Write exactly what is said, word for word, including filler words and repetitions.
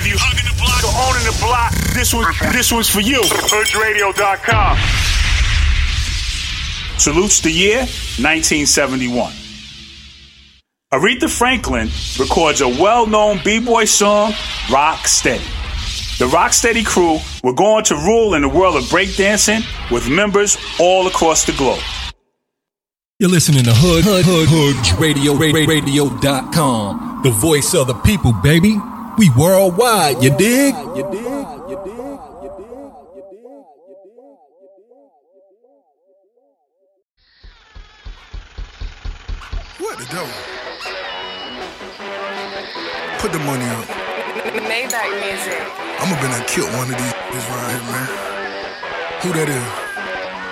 Whether you hugging the block or owning the block, this one, this one's for you. Hood Radio dot com. Salutes the year nineteen seventy-one. Aretha Franklin records a well-known b-boy song, Rock Steady. The Rock Steady crew were going to rule in the world of breakdancing with members all across the globe. You're listening to Hood, Hood, Hood, Hood Radio, Radio dot com. The voice of the people, baby. We worldwide, you dig? You dig? You dig? What the dope? Put the money up. Maybach music. I'm gonna been and killed one of these right here, man. Who that is?